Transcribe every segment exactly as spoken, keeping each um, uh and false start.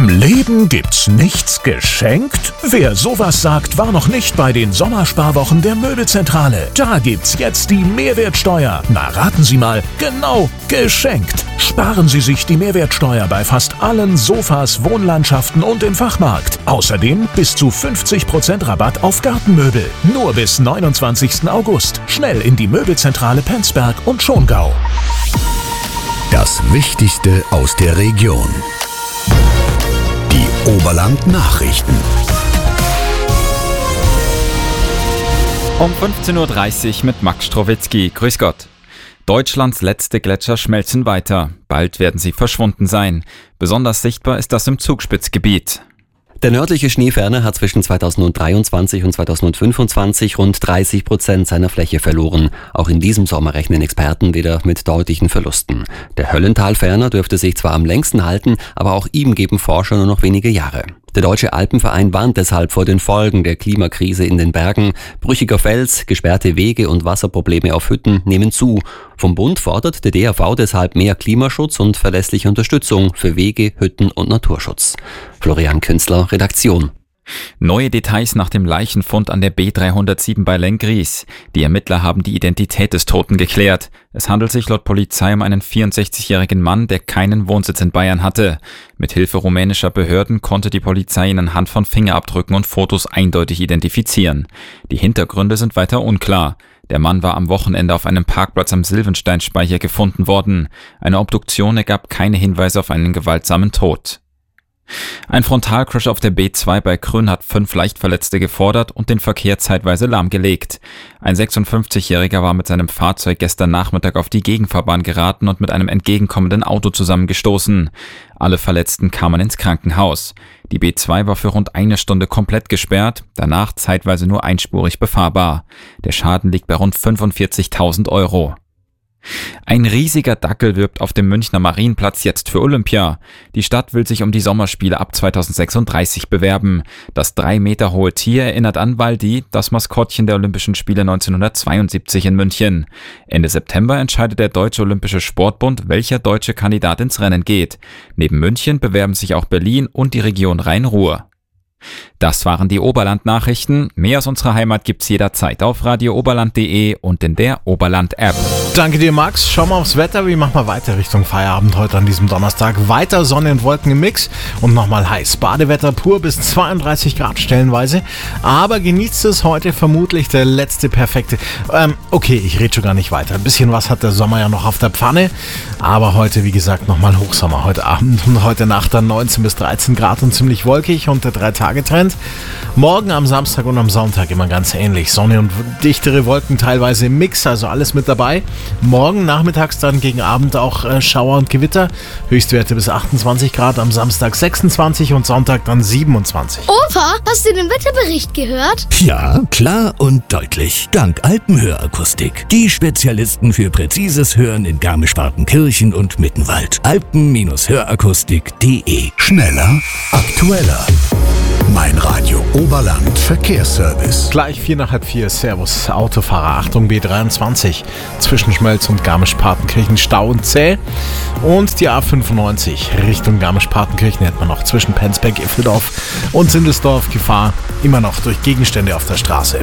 Im Leben gibt's nichts geschenkt? Wer sowas sagt, war noch nicht bei den Sommersparwochen der Möbelzentrale. Da gibt's jetzt die Mehrwertsteuer. Na, raten Sie mal, genau, geschenkt. Sparen Sie sich die Mehrwertsteuer bei fast allen Sofas, Wohnlandschaften und im Fachmarkt. Außerdem bis zu fünfzig Prozent Rabatt auf Gartenmöbel. Nur bis neunundzwanzigsten August. Schnell in die Möbelzentrale Penzberg und Schongau. Das Wichtigste aus der Region. Die Oberland-Nachrichten. Um fünfzehn Uhr dreißig mit Max Strowitzki. Grüß Gott. Deutschlands letzte Gletscher schmelzen weiter. Bald werden sie verschwunden sein. Besonders sichtbar ist das im Zugspitzgebiet. Der nördliche Schneeferner hat zwischen zweitausenddreiundzwanzig und zweitausendfünfundzwanzig rund dreißig Prozent seiner Fläche verloren. Auch in diesem Sommer rechnen Experten wieder mit deutlichen Verlusten. Der Höllentalferner dürfte sich zwar am längsten halten, aber auch ihm geben Forscher nur noch wenige Jahre. Der Deutsche Alpenverein warnt deshalb vor den Folgen der Klimakrise in den Bergen. Brüchiger Fels, gesperrte Wege und Wasserprobleme auf Hütten nehmen zu. Vom Bund fordert der D A V deshalb mehr Klimaschutz und verlässliche Unterstützung für Wege, Hütten und Naturschutz. Florian Künstler, Redaktion. Neue Details nach dem Leichenfund an der B dreihundertsieben bei Lenggries. Die Ermittler haben die Identität des Toten geklärt. Es handelt sich laut Polizei um einen vierundsechzigjährigen Mann, der keinen Wohnsitz in Bayern hatte. Mit Hilfe rumänischer Behörden konnte die Polizei ihn anhand von Fingerabdrücken und Fotos eindeutig identifizieren. Die Hintergründe sind weiter unklar. Der Mann war am Wochenende auf einem Parkplatz am Silvensteinspeicher gefunden worden. Eine Obduktion ergab keine Hinweise auf einen gewaltsamen Tod. Ein Frontalcrash auf der B zwei bei Krün hat fünf Leichtverletzte gefordert und den Verkehr zeitweise lahmgelegt. Ein sechsundfünfzigjähriger war mit seinem Fahrzeug gestern Nachmittag auf die Gegenfahrbahn geraten und mit einem entgegenkommenden Auto zusammengestoßen. Alle Verletzten kamen ins Krankenhaus. Die B zwei war für rund eine Stunde komplett gesperrt, danach zeitweise nur einspurig befahrbar. Der Schaden liegt bei rund fünfundvierzigtausend Euro. Ein riesiger Dackel wirbt auf dem Münchner Marienplatz jetzt für Olympia. Die Stadt will sich um die Sommerspiele ab zweitausendsechsunddreißig bewerben. Das drei Meter hohe Tier erinnert an Waldi, das Maskottchen der Olympischen Spiele neunzehnhundertzweiundsiebzig in München. Ende September entscheidet der Deutsche Olympische Sportbund, welcher deutsche Kandidat ins Rennen geht. Neben München bewerben sich auch Berlin und die Region Rhein-Ruhr. Das waren die Oberland-Nachrichten. Mehr aus unserer Heimat gibt's jederzeit auf radio oberland punkt de und in der Oberland-App. Danke dir, Max. Schauen wir aufs Wetter. Wie machen wir weiter Richtung Feierabend heute an diesem Donnerstag? Weiter Sonne und Wolken im Mix und nochmal heiß. Badewetter pur bis zweiunddreißig Grad stellenweise. Aber genießt es heute vermutlich der letzte perfekte... Ähm, okay, ich rede schon gar nicht weiter. Ein bisschen was hat der Sommer ja noch auf der Pfanne. Aber heute, wie gesagt, nochmal Hochsommer. Heute Abend und heute Nacht dann neunzehn bis dreizehn Grad und ziemlich wolkig und der drei Tage Trend. Morgen am Samstag und am Sonntag immer ganz ähnlich. Sonne und dichtere Wolken teilweise im Mix, also alles mit dabei. Morgen nachmittags dann gegen Abend auch äh, Schauer und Gewitter. Höchstwerte bis achtundzwanzig Grad, am Samstag sechsundzwanzig und Sonntag dann siebenundzwanzig. Opa, hast du den Wetterbericht gehört? Ja, klar und deutlich. Dank Alpenhörakustik. Die Spezialisten für präzises Hören in Garmisch-Partenkirchen und Mittenwald. alpen Hörakustik punkt de. Schneller, aktueller. Mein Radio Oberland Verkehrsservice. Gleich vier nach halb vier. Servus, Autofahrer. Achtung, B dreiundzwanzig. Zwischen Schmelz und Garmisch-Partenkirchen Stau und zäh. Und die A fünfundneunzig Richtung Garmisch-Partenkirchen hätte man noch zwischen Penzberg, Iffeldorf und Sindelsdorf Gefahr. Immer noch durch Gegenstände auf der Straße.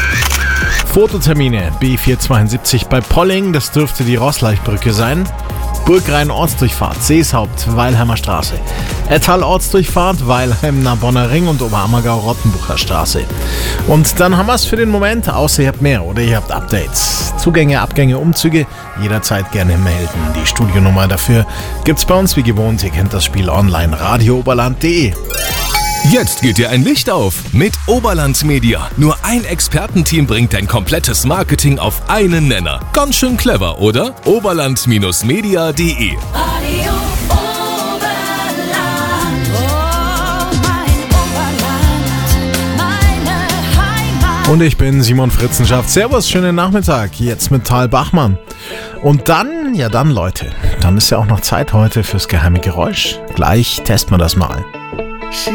Fototermine. B vierhundertzweiundsiebzig bei Polling. Das dürfte die Rosleichbrücke sein. Burgrhein Ortsdurchfahrt, Seeshaupt, Weilheimer Straße. Ettal Ortsdurchfahrt, Weilheim, Narbonner Ring und Oberammergau Rottenbucher Straße. Und dann haben wir es für den Moment, außer ihr habt mehr oder ihr habt Updates. Zugänge, Abgänge, Umzüge, jederzeit gerne melden. Die Studionummer dafür gibt's bei uns wie gewohnt. Ihr kennt das Spiel online, radio oberland punkt de. Jetzt geht dir ein Licht auf mit Oberland Media. Nur ein Expertenteam bringt dein komplettes Marketing auf einen Nenner. Ganz schön clever, oder? oberland Media punkt de. Radio Oberland, oh mein Oberland, meine Heimat. Und ich bin Simon Fritzenschaft. Servus, schönen Nachmittag. Jetzt mit Tal Bachmann. Und dann, ja dann Leute, dann ist ja auch noch Zeit heute fürs geheime Geräusch. Gleich testen wir das mal.